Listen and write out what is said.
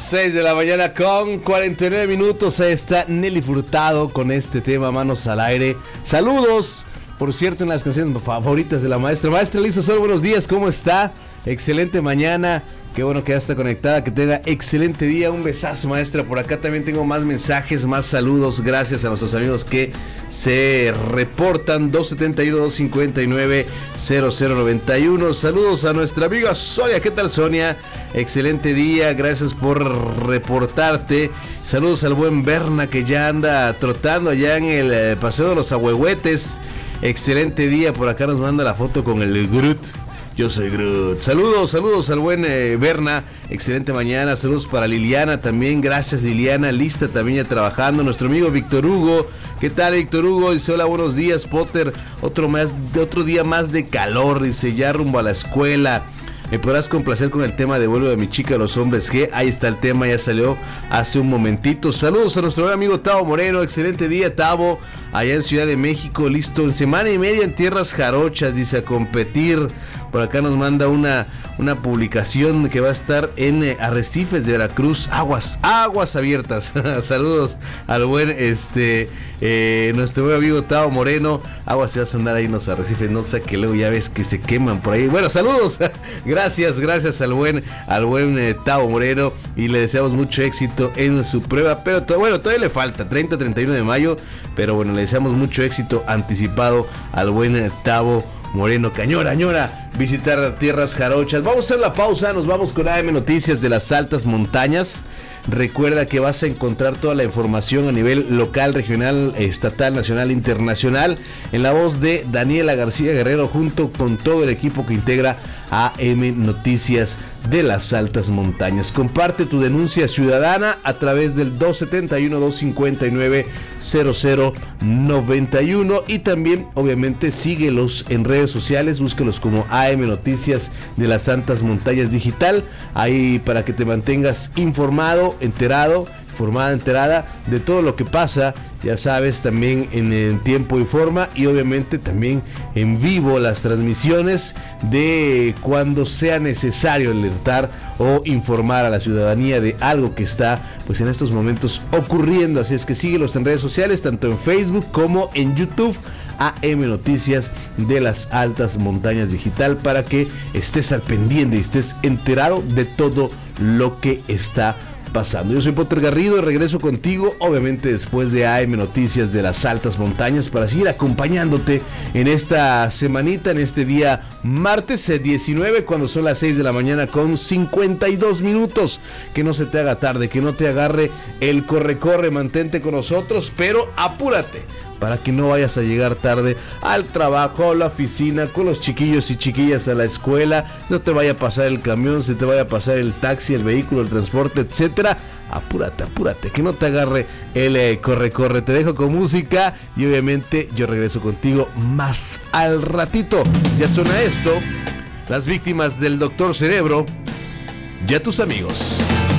6 de la mañana con 49 minutos. Ahí está Nelly Furtado con este tema, Manos al Aire. Saludos, por cierto, en las canciones favoritas de la maestra. Maestra Lizo Sol, buenos días, ¿cómo está? Excelente mañana. Qué bueno que ya está conectada, que tenga excelente día. Un besazo, maestra. Por acá también tengo más mensajes, más saludos. Gracias a nuestros amigos que se reportan. 271-259-0091. Saludos a nuestra amiga Sonia. ¿Qué tal, Sonia? Excelente día. Gracias por reportarte. Saludos al buen Berna, que ya anda trotando allá en el Paseo de los Ahuehuetes. Excelente día. Por acá nos manda la foto con el Groot. Yo soy Groot. Saludos al buen Berna. Excelente mañana. Saludos para Liliana también. Gracias, Liliana. Lista también ya trabajando. Nuestro amigo Víctor Hugo. ¿Qué tal, Víctor Hugo? Dice: hola, buenos días, Potter. Otro día más de calor. Dice: ya rumbo a la escuela. ¿Me podrás complacer con el tema de Vuelve a mi chica, los hombres G? Ahí está el tema, ya salió hace un momentito. Saludos a nuestro buen amigo Tavo Moreno. Excelente día, Tavo, allá en Ciudad de México, listo en semana y media en tierras jarochas, dice, a competir. Por acá nos manda una publicación que va a estar en Arrecifes de Veracruz. Aguas abiertas. Saludos al buen nuestro buen amigo Tavo Moreno. Aguas, si vas a andar ahí en los arrecifes, no sé, que luego ya ves que se queman por ahí. Bueno, saludos. Gracias al buen Tavo Moreno, y le deseamos mucho éxito en su prueba, pero todavía le falta 30-31 de mayo, pero bueno, le deseamos mucho éxito anticipado al buen Tavo Moreno. Cañora visitar tierras jarochas. Vamos a hacer la pausa, nos vamos con AM Noticias de las altas montañas. Recuerda que vas a encontrar toda la información a nivel local, regional, estatal, nacional, internacional, en la voz de Daniela García Guerrero, junto con todo el equipo que integra AM Noticias de las altas montañas. Comparte tu denuncia ciudadana a través del 271-259-0091, y también obviamente síguelos en redes sociales, búscalos como AM Noticias de las altas montañas digital, ahí para que te mantengas enterada de todo lo que pasa, ya sabes, también en tiempo y forma, y obviamente también en vivo las transmisiones de cuando sea necesario alertar o informar a la ciudadanía de algo que está pues en estos momentos ocurriendo. Así es que síguelos en redes sociales, tanto en Facebook como en YouTube, AM Noticias de las altas montañas digital, para que estés al pendiente y estés enterado de todo lo que está pasando. Yo soy Potter Garrido y regreso contigo, obviamente después de AM Noticias de las altas montañas, para seguir acompañándote en esta semanita, en este día martes 19, cuando son las 6 de la mañana con 52 minutos. Que no se te haga tarde, que no te agarre el corre, mantente con nosotros, pero apúrate para que no vayas a llegar tarde al trabajo, a la oficina, con los chiquillos y chiquillas a la escuela, no te vaya a pasar el camión, se te vaya a pasar el taxi, el vehículo, el transporte, etcétera. Apúrate, que no te agarre el corre. Te dejo con música y obviamente yo regreso contigo más al ratito. Ya suena esto, las víctimas del Doctor Cerebro, ya tus amigos.